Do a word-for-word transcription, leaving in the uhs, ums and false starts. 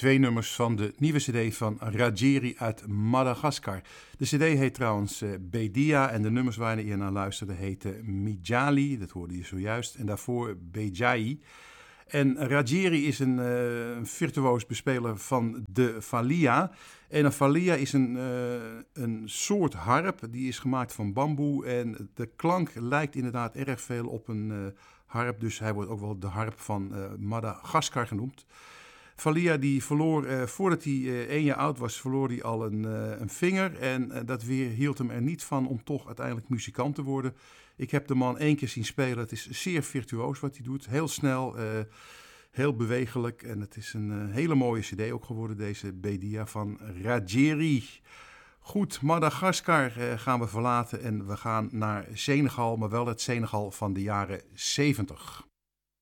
twee nummers van de nieuwe cd van Raggieri uit Madagaskar. De cd heet trouwens uh, Bedia en de nummers waar je naar luisterde heten Mijali, dat hoorde je zojuist, en daarvoor Bejai. En Raggieri is een, uh, een virtuoos bespeler van de fallia. En een fallia is een, uh, een soort harp, die is gemaakt van bamboe. En de klank lijkt inderdaad erg veel op een uh, harp, dus hij wordt ook wel de harp van uh, Madagaskar genoemd. Fallia die verloor, uh, voordat hij uh, één jaar oud was, verloor hij al een, uh, een vinger. En uh, dat weer hield hem er niet van om toch uiteindelijk muzikant te worden. Ik heb de man één keer zien spelen. Het is zeer virtuoos wat hij doet. Heel snel, uh, heel bewegelijk. En het is een uh, hele mooie cd ook geworden, deze Bedia van Raggieri. Goed, Madagaskar uh, gaan we verlaten en we gaan naar Senegal, maar wel het Senegal van de jaren zeventig.